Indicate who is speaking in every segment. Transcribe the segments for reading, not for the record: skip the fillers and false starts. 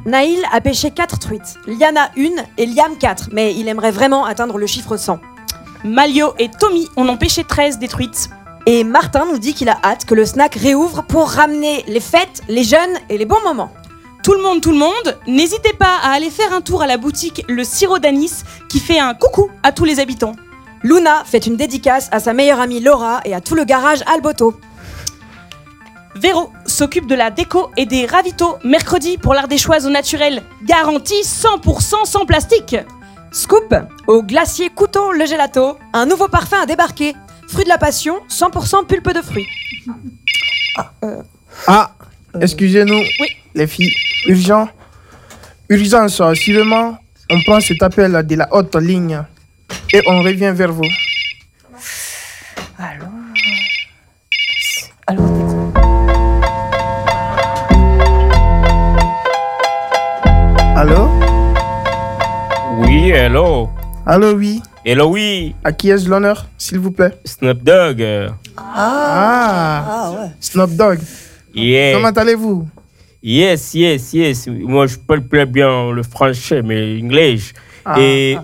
Speaker 1: Naïl a pêché 4 truites, Liana 1 et Liam 4, mais il aimerait vraiment atteindre le chiffre 100.
Speaker 2: Malio et Tommy en ont pêché 13 des truites.
Speaker 1: Et Martin nous dit qu'il a hâte que le snack réouvre pour ramener les fêtes, les jeunes et les bons moments.
Speaker 2: Tout le monde, n'hésitez pas à aller faire un tour à la boutique Le Sirop d'Anis qui fait un coucou à tous les habitants.
Speaker 1: Luna fait une dédicace à sa meilleure amie Laura et à tout le garage Alboto.
Speaker 2: Véro s'occupe de la déco et des ravitaux mercredi pour l'Ardéchoise au naturel. Garantie 100% sans plastique.
Speaker 1: Scoop, au glacier Couteau le gelato, un nouveau parfum a débarqué. Fruit de la passion, 100% pulpe de fruits.
Speaker 3: Excusez-nous,
Speaker 2: Oui.
Speaker 3: les filles. Urgence, suivant, on prend cet appel de la haute ligne et on revient vers vous. Allô?
Speaker 4: Oui, hello.
Speaker 3: Allô, oui.
Speaker 4: Hello, oui.
Speaker 3: À qui est-ce l'honneur, s'il vous plaît?
Speaker 4: Snoop Dogg.
Speaker 3: Snoop Dogg.
Speaker 4: Yeah.
Speaker 3: Comment allez-vous?
Speaker 4: Yes. Moi, je parle plus bien le français, mais l'anglais. Et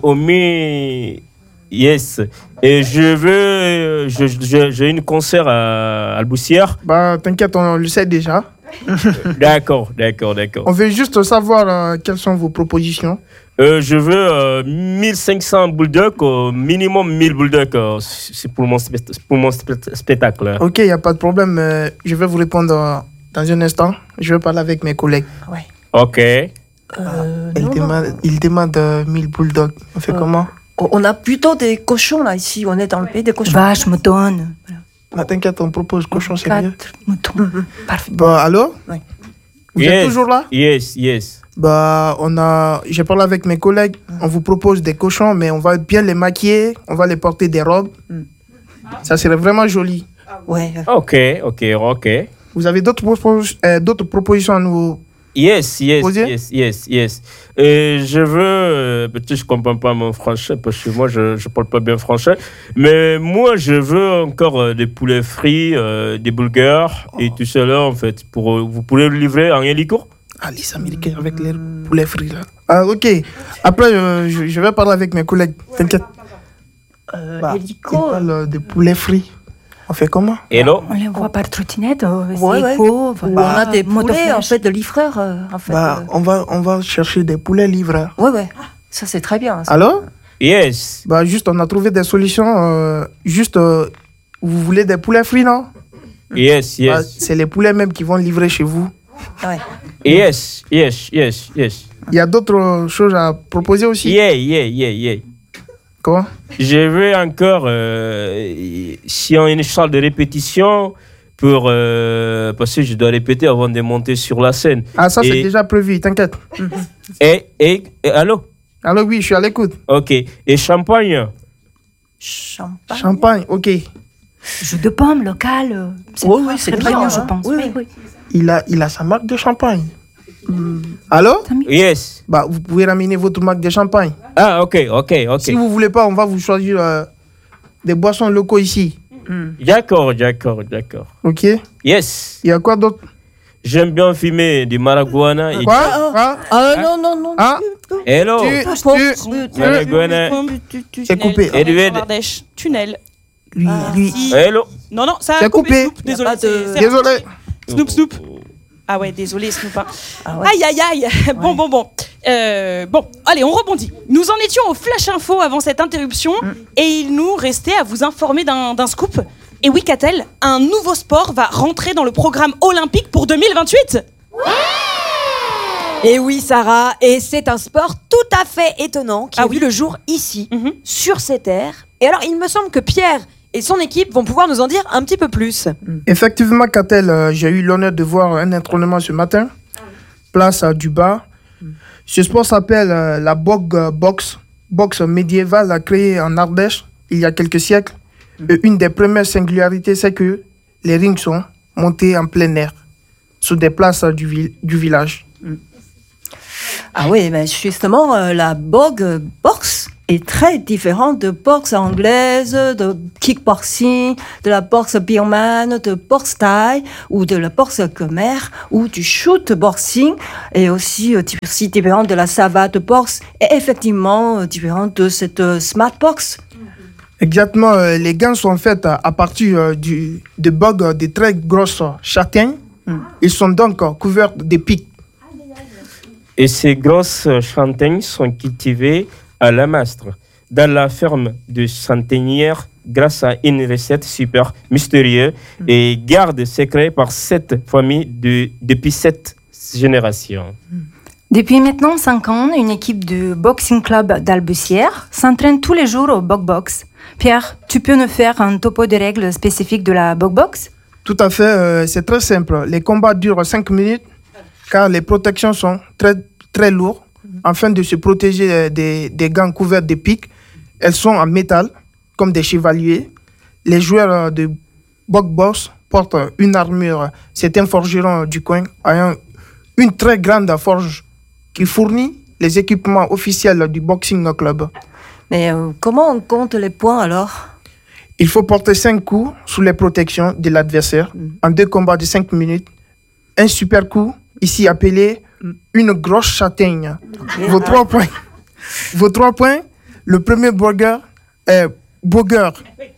Speaker 4: yes. Et j'ai une concert à Alboussière.
Speaker 3: Bah, t'inquiète, on le sait déjà.
Speaker 4: D'accord.
Speaker 3: On veut juste savoir quelles sont vos propositions.
Speaker 4: Je veux 1500 bulldogs, minimum 1000 bulldogs. C'est pour mon spectacle.
Speaker 3: Ok, il n'y a pas de problème. Je vais vous répondre dans un instant. Je vais parler avec mes collègues.
Speaker 4: Ok.
Speaker 3: Il demande 1000 bulldogs. On fait comment?
Speaker 5: On a plutôt des cochons là ici, on est dans le pays des cochons.
Speaker 6: Vache, mouton.
Speaker 3: Bah, t'inquiète, on propose cochon, c'est mieux.
Speaker 6: 4 moutons. Parfait.
Speaker 3: Bah, allô?
Speaker 5: Oui.
Speaker 3: Vous êtes toujours là?
Speaker 4: Yes.
Speaker 3: Bah, j'ai parlé avec mes collègues. On vous propose des cochons, mais on va bien les maquiller. On va les porter des robes. Ça serait vraiment joli.
Speaker 5: Ouais.
Speaker 4: Ok.
Speaker 3: Vous avez d'autres propositions à nous?
Speaker 4: Yes.
Speaker 3: Posez.
Speaker 4: Je veux, peut-être je comprends pas mon français parce que moi je parle pas bien français, mais moi je veux encore des poulets frits, des bulgares et tout cela en fait. Vous pouvez le livrer en hélico?
Speaker 3: Ah, les Américains avec les poulets frits là. Ah, ok. Après, je vais parler avec mes collègues. T'inquiète.
Speaker 5: Hélico.
Speaker 3: Ils parlent des poulets frits. On fait comment?
Speaker 4: Hello?
Speaker 6: On les voit par trottinette,
Speaker 5: Ouais.
Speaker 6: éco,
Speaker 5: On a des poulets en fait de livreurs en fait.
Speaker 3: Bah, on va chercher des poulets livreurs.
Speaker 5: Ouais. Ça c'est très bien. Ça.
Speaker 3: Allô?
Speaker 4: Yes.
Speaker 3: Bah, juste, on a trouvé des solutions. Vous voulez des poulets frits, non?
Speaker 4: Yes.
Speaker 3: Bah, c'est les poulets même qui vont livrer chez vous.
Speaker 5: Ouais.
Speaker 4: Yes.
Speaker 3: Il y a d'autres choses à proposer aussi?
Speaker 4: Yeah.
Speaker 3: Comment?
Speaker 4: Je veux encore, si on a une salle de répétition, parce que je dois répéter avant de monter sur la scène.
Speaker 3: Ah, ça, c'est déjà prévu, t'inquiète.
Speaker 4: Et allô?
Speaker 3: Allô, oui, je suis à l'écoute.
Speaker 4: Ok. Et champagne?
Speaker 3: Champagne, ok.
Speaker 6: jus de pomme local.
Speaker 5: Oui, c'est
Speaker 6: très
Speaker 5: très
Speaker 6: bien,
Speaker 5: bien,
Speaker 6: je
Speaker 5: hein.
Speaker 6: pense.
Speaker 5: Oui.
Speaker 3: Il a sa marque de champagne. Allô?
Speaker 4: Yes.
Speaker 3: Bah, vous pouvez ramener votre marque de champagne.
Speaker 4: Ah, ok.
Speaker 3: Si vous voulez pas, on va vous choisir des boissons locaux ici.
Speaker 4: D'accord.
Speaker 3: Ok?
Speaker 4: Yes.
Speaker 3: Il y a quoi d'autre?
Speaker 4: J'aime bien fumer du marijuana. Et
Speaker 3: Quoi?
Speaker 5: Non.
Speaker 3: Ah?
Speaker 4: Hello. Marijuana.
Speaker 3: C'est coupé.
Speaker 4: Et du vide.
Speaker 2: Ardèche, tunnel.
Speaker 3: Lui.
Speaker 4: Hello.
Speaker 2: Non, ça a
Speaker 3: C'est coupé.
Speaker 2: Snoop. Désolé.
Speaker 5: Y a pas de-
Speaker 2: c'est
Speaker 3: Désolé.
Speaker 2: Snoop. Ah ouais, désolé Snoop. Hein.
Speaker 5: Ah ouais.
Speaker 2: Aïe. Bon. Bon, allez, on rebondit. Nous en étions au Flash Info avant cette interruption et il nous restait à vous informer d'un scoop. Et oui, Catel, un nouveau sport va rentrer dans le programme olympique pour 2028.
Speaker 1: Et oui, Sarah, et c'est un sport tout à fait étonnant qui a vu le jour ici, sur ces terres. Et alors, il me semble que Pierre et son équipe vont pouvoir nous en dire un petit peu plus.
Speaker 3: Effectivement, Catel, j'ai eu l'honneur de voir un entraînement ce matin, place du Bar. Ce sport s'appelle la boxe médiévale créée en Ardèche il y a quelques siècles. Et une des premières singularités, c'est que les rings sont montés en plein air, sur des places du village.
Speaker 5: Ah oui, mais justement, la boxe est très différente de boxe anglaise, de kickboxing, de la boxe birmane, de boxe thaï ou de la boxe khmer ou du shootboxing et aussi différente de la savate boxe et effectivement différente de cette smart box.
Speaker 3: Exactement, les gants sont faits à partir de bogues de très grosses châtaignes. Ils sont donc couverts de pics.
Speaker 4: Et ces grosses châtaignes sont cultivées à la Mastre, dans la ferme de Centenière, grâce à une recette super mystérieuse et garde secret par cette famille depuis 7 générations.
Speaker 6: Depuis maintenant 5 ans, une équipe du Boxing Club d'Albusière s'entraîne tous les jours au Bok-Box. Pierre, tu peux nous faire un topo des règles spécifiques de la Bok-Box?
Speaker 3: Tout à fait, c'est très simple. Les combats durent 5 minutes car les protections sont très, très lourdes. Afin de se protéger des gants couverts de pics, elles sont en métal, comme des chevaliers. Les joueurs de Bok-Box portent une armure. C'est un forgeron du coin ayant une très grande forge qui fournit les équipements officiels du Boxing Club.
Speaker 5: Mais comment on compte les points alors?
Speaker 3: Il faut porter 5 coups sous les protections de l'adversaire en 2 combats de 5 minutes. Un super coup, ici appelé une grosse châtaigne. Vos 3 points. Vos 3 points, le premier burger est burger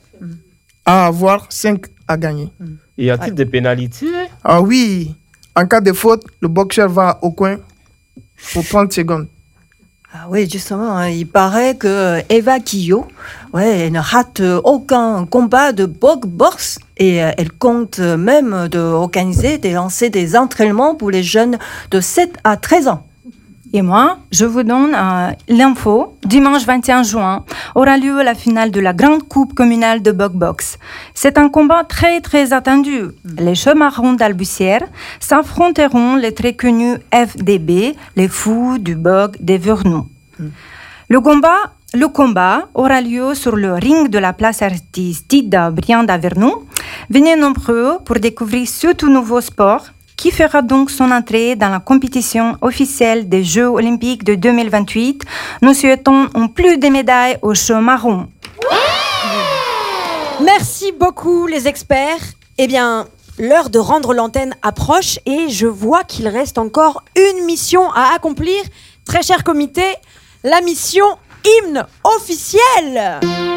Speaker 3: à avoir, 5 à gagner.
Speaker 4: Y a-t-il des pénalités?
Speaker 3: Ah oui, en cas de faute, le boxeur va au coin pour 30 secondes.
Speaker 5: Ah oui, justement, il paraît que Eva Quillot, elle ne rate aucun combat de Bok-Box et elle compte même d'organiser, de lancer des entraînements pour les jeunes de 7 à 13 ans.
Speaker 6: Et moi, je vous donne l'info. Dimanche 21 juin aura lieu la finale de la grande coupe communale de Bok-Box. C'est un combat très très attendu. Les cheveux marrons d'Albusière s'affronteront les très connus FDB, les fous du Bok des Vernoux. Le combat aura lieu sur le ring de la place artistique de Briand d'Avernoux. Venez nombreux pour découvrir ce tout nouveau sport qui fera donc son entrée dans la compétition officielle des Jeux Olympiques de 2028. Nous souhaitons en plus de médailles aux cheveux marrons.
Speaker 1: Merci beaucoup les experts. Eh bien, l'heure de rendre l'antenne approche et je vois qu'il reste encore une mission à accomplir. Très cher comité, la mission hymne officiel.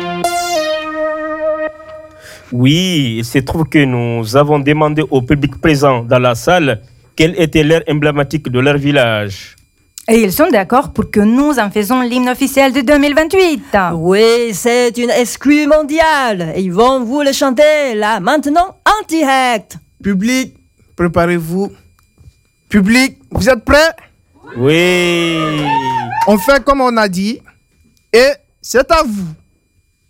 Speaker 4: Oui, il se trouve que nous avons demandé au public présent dans la salle quelle était l'heure emblématique de leur village.
Speaker 6: Et ils sont d'accord pour que nous en faisons l'hymne officiel de 2028.
Speaker 5: Oui, c'est une exclue mondiale. Ils vont vous le chanter là, maintenant, en direct.
Speaker 3: Public, préparez-vous. Public, vous êtes prêts?
Speaker 4: Oui.
Speaker 3: On fait comme on a dit et c'est à vous.